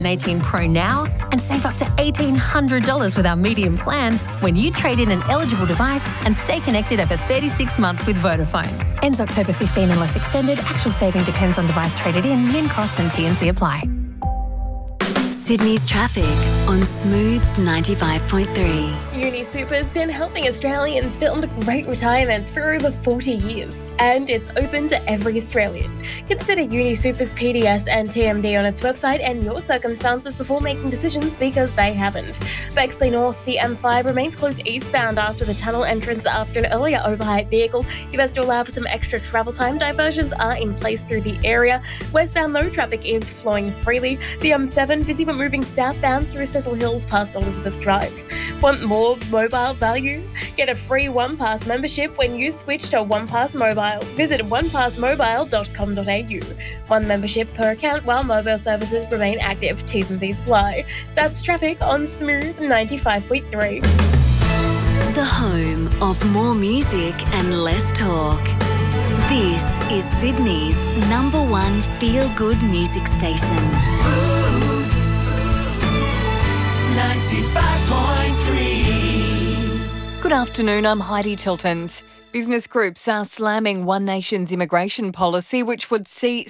18 Pro now and save up to $1,800 with our medium plan when you trade in an eligible device and stay connected over 36 months with Vodafone. Ends October 15 unless extended. Actual saving depends on device traded in, min cost and T&C apply. Sydney's traffic on Smooth 95.3. UniSuper's been helping Australians build great retirements for over 40 years, and it's open to every Australian. Consider UniSuper's PDS and TMD on its website and your circumstances before making decisions, because they haven't. Bexley North, the M5 remains closed eastbound after the tunnel entrance after an earlier overheight vehicle. You best allow for some extra travel time. Diversions are in place through the area. Westbound though, traffic is flowing freely. The M7 busy but moving southbound through Cecil Hills past Elizabeth Drive. Want more mobile value? Get a free OnePass membership when you switch to OnePass Mobile. Visit onepassmobile.com.au. One membership per account while mobile services remain active. T's and C's apply. That's traffic on Smooth 95.3. The home of more music and less talk. This is Sydney's #1 feel-good music station. Smooth 95.3. Good afternoon, I'm Heidi Tiltons. Business groups are slamming One Nation's immigration policy, which would see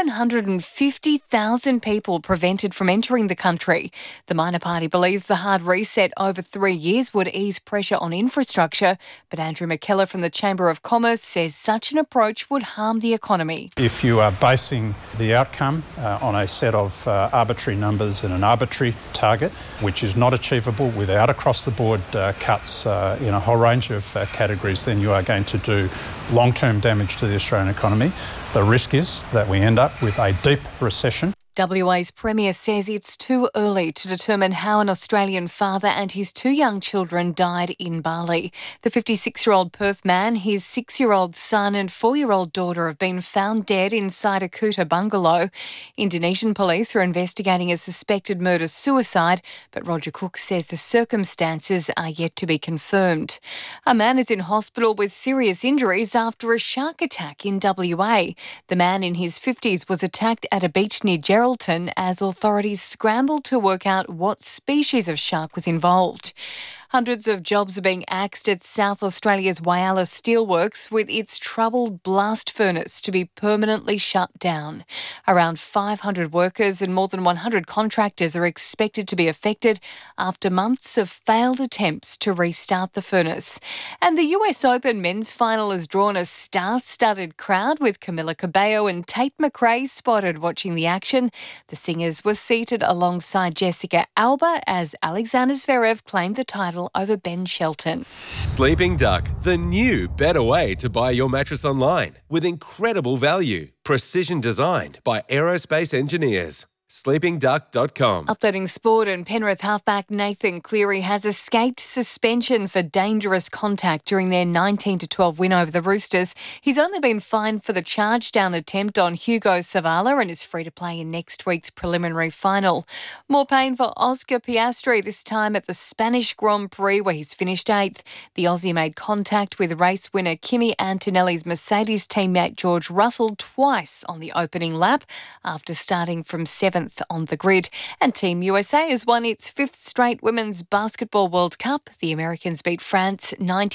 750,000 people prevented from entering the country. The minor party believes the hard reset over 3 years would ease pressure on infrastructure, but Andrew McKellar from the Chamber of Commerce says such an approach would harm the economy. If you are basing the outcome on a set of arbitrary numbers and an arbitrary target, which is not achievable without across-the-board cuts in a whole range of categories, then you are going to do long-term damage to the Australian economy. The risk is that we end up with a deep recession. WA's Premier says it's too early to determine how an Australian father and his 2 young children died in Bali. The 56-year-old Perth man, his 6-year-old son and 4-year-old daughter have been found dead inside a Kuta bungalow. Indonesian police are investigating a suspected murder-suicide, but Roger Cook says the circumstances are yet to be confirmed. A man is in hospital with serious injuries after a shark attack in WA. The man in his 50s was attacked at a beach near Geraldton as authorities scrambled to work out what species of shark was involved. Hundreds of jobs are being axed at South Australia's Whyalla Steelworks, with its troubled blast furnace to be permanently shut down. Around 500 workers and more than 100 contractors are expected to be affected after months of failed attempts to restart the furnace. And the US Open men's final has drawn a star-studded crowd, with Camila Cabello and Tate McRae spotted watching the action. The singers were seated alongside Jessica Alba as Alexander Zverev claimed the title over Ben Shelton. Sleeping Duck, the new better way to buy your mattress online with incredible value. Precision designed by aerospace engineers. sleepingduck.com. Updating sport, and Penrith halfback Nathan Cleary has escaped suspension for dangerous contact during their 19-12 win over the Roosters. He's only been fined for the charge-down attempt on Hugo Savala and is free to play in next week's preliminary final. More pain for Oscar Piastri, this time at the Spanish Grand Prix, where he's finished 8th. The Aussie made contact with race winner Kimi Antonelli's Mercedes teammate George Russell twice on the opening lap after starting from 7th on the grid. And Team USA has won its 5th straight Women's Basketball World Cup. The Americans beat France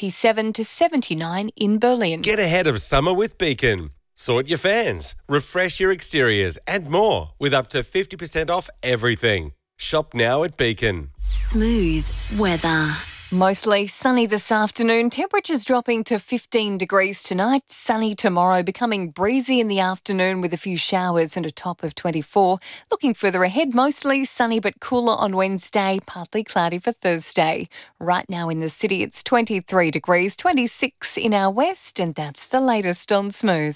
97-79 in Berlin. Get ahead of summer with Beacon. Sort your fans, refresh your exteriors and more with up to 50% off everything. Shop now at Beacon. Smooth weather. Mostly sunny this afternoon, temperatures dropping to 15 degrees tonight, sunny tomorrow, becoming breezy in the afternoon with a few showers and a top of 24. Looking further ahead, mostly sunny but cooler on Wednesday, partly cloudy for Thursday. Right now in the city it's 23 degrees, 26 in our west, and that's the latest on Smooth.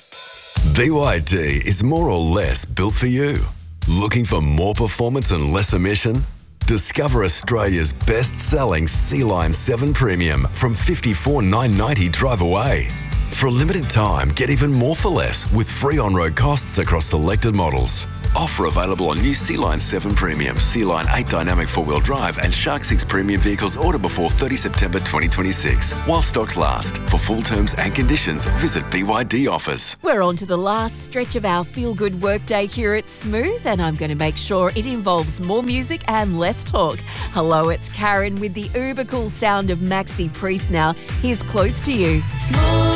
BYD is more or less built for you. Looking for more performance and less emission? Discover Australia's best-selling Sea Lime 7 Premium from $54,990 drive away. For a limited time, get even more for less with free on-road costs across selected models. Offer available on new Sea-Line 7 Premium, Sea-Line 8 Dynamic 4-wheel drive and Shark 6 Premium vehicles ordered before 30 September 2026. While stocks last. For full terms and conditions, visit BYD Offers. We're on to the last stretch of our feel-good workday here at Smooth, and I'm going to make sure it involves more music and less talk. Hello, it's Karen with the uber cool sound of Maxi Priest now. Here's Close to You. Smooth.